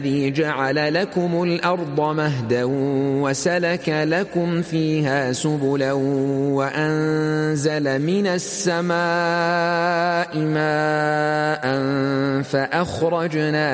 الذي جعل لكم الأرض مهدا وسلك لكم فيها سبلا وأنزل من السماء ماء فأخرجنا